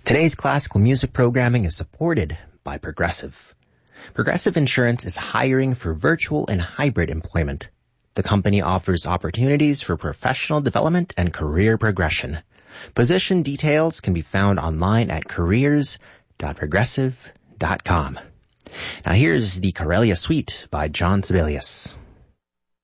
Today's classical music programming is supported by Progressive. Progressive Insurance is hiring for virtual and hybrid employment. The company offers opportunities for professional development and career progression. Position details can be found online at careers.progressive.com. Now here's the Karelia Suite by John Sibelius.